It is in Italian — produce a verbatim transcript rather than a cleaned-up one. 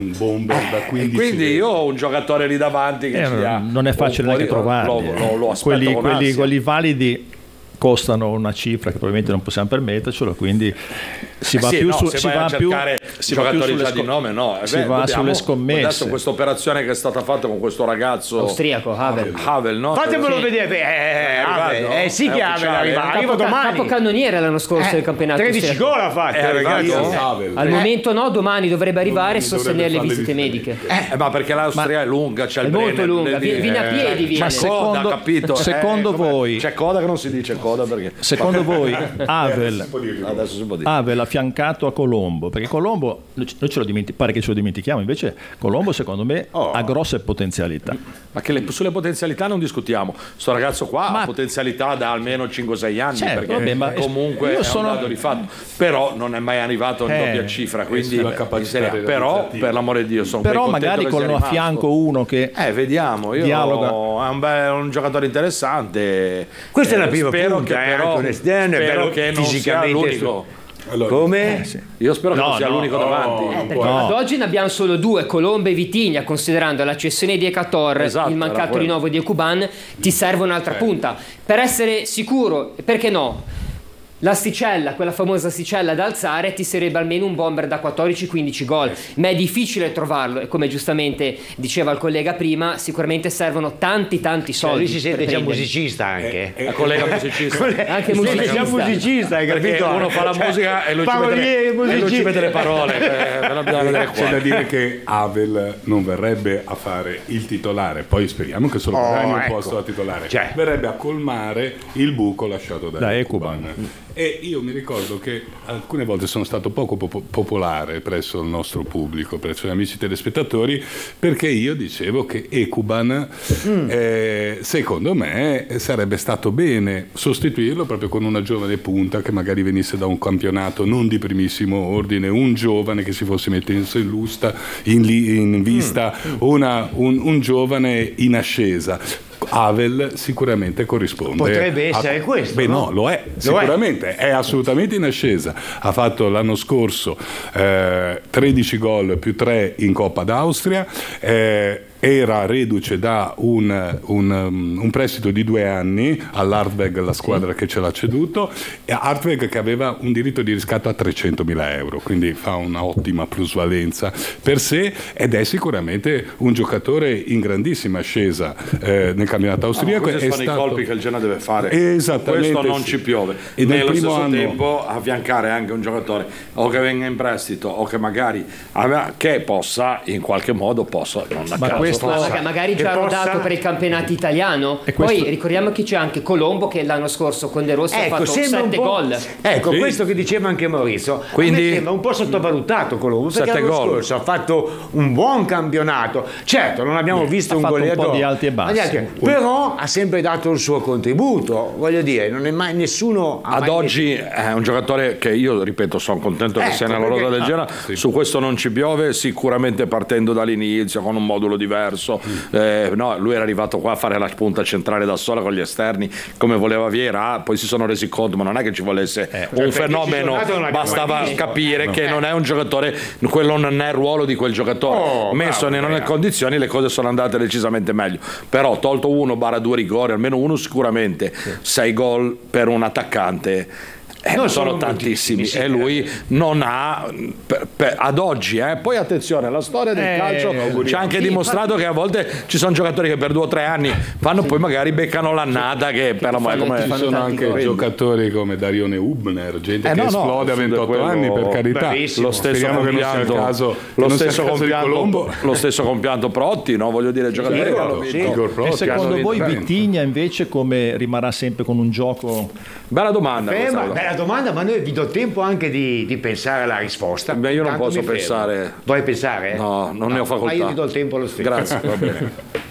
bomber da quindici. Quindi io ho un giocatore lì davanti che eh, ci ha non è facile neanche trovarli. Lo, lo, lo aspetto quelli, con quelli, ansia. quelli validi costano una cifra che probabilmente non possiamo permettercelo, quindi si va sì, più no, su, se si vai va a più cercare si va più giocatori sulle già scom- di nome, no, si beh, va dobbiamo, sulle scommesse. adesso questa operazione che è stata fatta con questo ragazzo austriaco Havel, Havel, no? Fatemelo Sì. vedere. Eh, Havel, arrivato? eh sì che È Havel ufficiale, arriva, eh? arriva domani. capocannoniere l'anno scorso del campionato tredici austriaco. gol ha fatto, È arrivato? ragazzi. Havel. Al momento no, domani dovrebbe arrivare e Domani sostenere le dovrebbe visite fare le mediche. Eh, ma perché l'Austria è lunga, c'è È il molto Brenner, lunga, vedi, viene a piedi, viene. c'è Secondo- coda, capito? secondo Eh, come- voi- c'è coda che non si dice coda perché Secondo voi Havel adesso si può dire. Havel affiancato a Colombo, perché Colombo noi ce lo dimentichiamo, pare che ce lo dimentichiamo, invece Colombo secondo me Oh. ha grosse potenzialità. Ma che le, sulle potenzialità non discutiamo. Sto ragazzo qua Ma- ha potenzialità da almeno cinque sei anni, Certo, perché vabbè, ma comunque io è sono- un dato di fatto. Però non è mai arrivato in Eh, doppia cifra, quindi sulla in capacità Serie A. Però realizzativa. per l'amore di Dio sono Però contento magari che con sia a rimasto. fianco uno che Eh, vediamo, io dialoga. è un, bel, un giocatore interessante. Questa è la Eh, prima spero punta, che eh, però, anche un esterno, è spero bello che non sia fisicamente l'unico. Allora, Come? Io spero che No, non sia no, l'unico oh, davanti. oh, Perché No. ad oggi ne abbiamo solo due, Colombo e Vitigna, considerando la cessione di Ecator, Esatto, il era mancato quello. rinnovo di Ekuban, ti serve un'altra punta. Per essere sicuro, perché no? L'asticella, quella famosa asticella da alzare, ti sarebbe almeno un bomber da quattordici quindici gol, ma è difficile trovarlo e come giustamente diceva il collega prima, sicuramente servono tanti tanti Cioè, soldi. lui si sente per già prenderli. musicista anche. La collega musicista. Anche Si sente musicista. già musicista, hai Perché capito? uno fa la Cioè, musica e lui, ci mette, paroliere, le, e lui ci musicisti. mette le parole, eh, però bisogna vedere c'è da qua. dire che Havel non verrebbe a fare il titolare, poi speriamo che solo Oh, guadagni un ecco. posto da titolare, Cioè. verrebbe a colmare il buco lasciato da, Da Ekuban. E io mi ricordo che alcune volte sono stato poco popo- popolare presso il nostro pubblico, presso gli amici telespettatori, perché io dicevo che Ekuban eh, secondo me sarebbe stato bene sostituirlo proprio con una giovane punta che magari venisse da un campionato non di primissimo ordine, un giovane che si fosse messo in, lusta, in, li- in vista, una- un, un giovane in ascesa. Havel sicuramente corrisponde. Potrebbe a- essere questo, Beh, no? no, lo è, sicuramente, è. assolutamente in ascesa. Ha fatto l'anno scorso eh, tredici gol più tre in Coppa d'Austria. eh, era reduce da un, un, um, un prestito di due anni all'Hartweg, la squadra che ce l'ha ceduto, e Hartweg che aveva un diritto di riscatto a trecentomila euro, quindi fa un'ottima plusvalenza per sé ed è sicuramente un giocatore in grandissima ascesa eh, nel campionato austriaco. Questi è sono stato... i colpi che il Genoa deve fare. Esattamente, Questo non sì. ci piove. E nel Nello primo stesso anno- tempo affiancare anche un giocatore o che venga in prestito o che magari aveva- che possa in qualche modo possa non a Ma caso, questo- Ma maga- magari Che già hanno possa- dato per il campionato italiano. E questo- Poi ricordiamo che c'è anche Colombo che l'anno scorso con De Rossi ha Ecco, fatto sembra un sette po'. gol. Ecco, Sì. questo che diceva anche Maurizio. Quindi- a me sembra un po' sottovalutato Colombo, perché Sette l'anno gol. scorso ha fatto un buon campionato. Certo, non abbiamo visto Ha un fatto un po' goleador. di alti e bassi. Ma di alti- Però ha sempre dato il suo contributo. Voglio dire, non è mai nessuno ha ad mai oggi è un giocatore che io ripeto sono contento che Ecco, sia nella rosa perché- del Genoa. Su questo non ci piove, sicuramente partendo dall'inizio con un modulo diverso. Eh, no, lui era arrivato qua a fare la punta centrale da sola con gli esterni come voleva Vieira, poi si sono resi conto, ma non è che ci volesse un perché fenomeno, ci sono non l'abbiamo bastava mai visto. capire che non è un giocatore, quello non è il ruolo di quel giocatore. Oh, Messo bravo, nelle bravo. condizioni le cose sono andate decisamente meglio, però tolto uno barra due rigori, almeno uno sicuramente, sei gol per un attaccante. Eh, Non sono sono tantissimi moltissimi, e sì. lui non ha per- per- ad oggi eh. Poi attenzione, la storia del Eh, calcio auguri. ci ha anche dimostrato che a volte ci sono giocatori che per due o tre anni fanno poi magari beccano l'annata che per la fanno- come ti Ci fanno sono tanti anche gol. giocatori come Darione Hubner, gente Eh, che no, no, esplode a su ventotto quello- anni, per carità. bravissimo. lo stesso Speriamo che non sia il compianto caso, che lo non sia il stesso caso di compianto Colombo. lo stesso compianto Protti, no? Voglio dire giocatori che hanno Sì, vinto. Igor E Protti, secondo hanno voi vinto. Vitigna invece come rimarrà sempre con un gioco? Bella domanda Ferma, questa. bella domanda, ma noi vi do tempo anche di, di pensare alla risposta. Beh, io non Tanto posso mi fermo. pensare. Vuoi pensare? No, non ne ho facoltà. Ma io ti do il tempo lo stesso. Grazie, va bene.